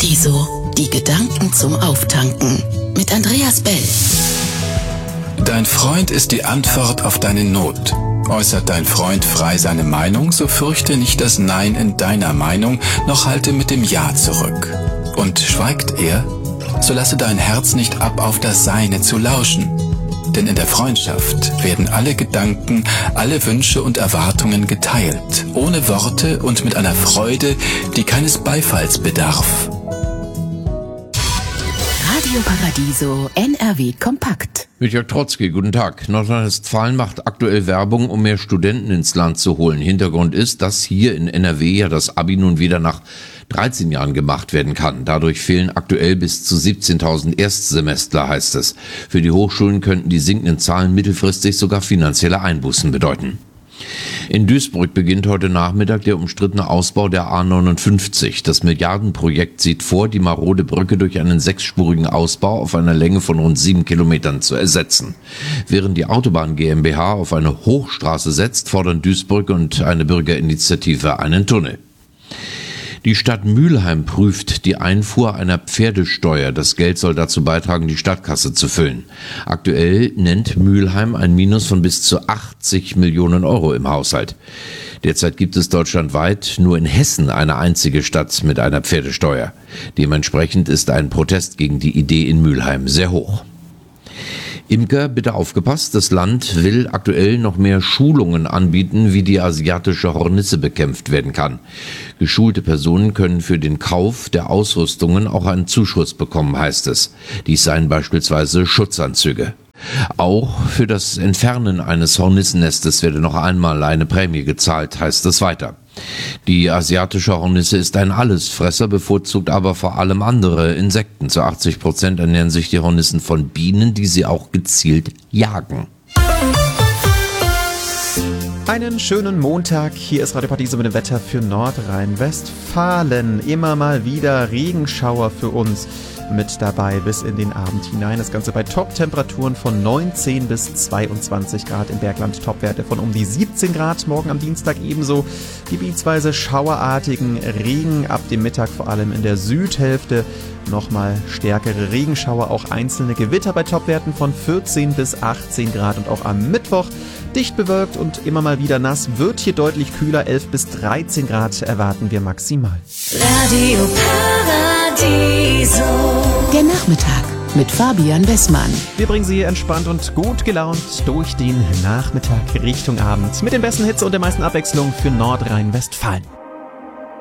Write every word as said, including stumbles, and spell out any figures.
Paradiso, die Gedanken zum Auftanken mit Andreas Bell. Dein Freund ist die Antwort auf deine Not. Äußert dein Freund frei seine Meinung, so fürchte nicht das Nein in deiner Meinung, noch halte mit dem Ja zurück. Und schweigt er, so lasse dein Herz nicht ab, auf das Seine zu lauschen. Denn in der Freundschaft werden alle Gedanken, alle Wünsche und Erwartungen geteilt, ohne Worte und mit einer Freude, die keines Beifalls bedarf. Radio Paradiso N R W Kompakt. Mit Jörg Trotzki, guten Tag. Nordrhein-Westfalen macht aktuell Werbung, um mehr Studenten ins Land zu holen. Hintergrund ist, dass hier in N R W ja das Abi nun wieder nach dreizehn Jahren gemacht werden kann. Dadurch fehlen aktuell bis zu siebzehntausend Erstsemestler, heißt es. Für die Hochschulen könnten die sinkenden Zahlen mittelfristig sogar finanzielle Einbußen bedeuten. In Duisburg beginnt heute Nachmittag der umstrittene Ausbau der A neunundfünfzig. Das Milliardenprojekt sieht vor, die marode Brücke durch einen sechsspurigen Ausbau auf einer Länge von rund sieben Kilometern zu ersetzen. Während die Autobahn GmbH auf eine Hochstraße setzt, fordern Duisburg und eine Bürgerinitiative einen Tunnel. Die Stadt Mülheim prüft die Einfuhr einer Pferdesteuer. Das Geld soll dazu beitragen, die Stadtkasse zu füllen. Aktuell nennt Mülheim ein Minus von bis zu achtzig Millionen Euro im Haushalt. Derzeit gibt es deutschlandweit nur in Hessen eine einzige Stadt mit einer Pferdesteuer. Dementsprechend ist ein Protest gegen die Idee in Mülheim sehr hoch. Imker, bitte aufgepasst, das Land will aktuell noch mehr Schulungen anbieten, wie die asiatische Hornisse bekämpft werden kann. Geschulte Personen können für den Kauf der Ausrüstungen auch einen Zuschuss bekommen, heißt es. Dies seien beispielsweise Schutzanzüge. Auch für das Entfernen eines Hornissennestes werde noch einmal eine Prämie gezahlt, heißt es weiter. Die asiatische Hornisse ist ein Allesfresser, bevorzugt aber vor allem andere Insekten. Zu achtzig Prozent ernähren sich die Hornissen von Bienen, die sie auch gezielt jagen. Einen schönen Montag, hier ist Radio Paradiso mit dem Wetter für Nordrhein-Westfalen. Immer mal wieder Regenschauer für uns mit dabei bis in den Abend hinein. Das Ganze bei Top-Temperaturen von neunzehn bis zweiundzwanzig Grad im Bergland. Topwerte von um die siebzehn Grad. Morgen am Dienstag ebenso gebietsweise schauerartigen Regen. Ab dem Mittag vor allem in der Südhälfte nochmal stärkere Regenschauer. Auch einzelne Gewitter bei Topwerten von vierzehn bis achtzehn Grad. Und auch am Mittwoch dicht bewölkt und immer mal wieder nass. Wird hier deutlich kühler. elf bis dreizehn Grad erwarten wir maximal. Radio Paradiso. Der Nachmittag mit Fabian Wessmann. Wir bringen Sie entspannt und gut gelaunt durch den Nachmittag Richtung Abend mit den besten Hits und der meisten Abwechslung für Nordrhein-Westfalen.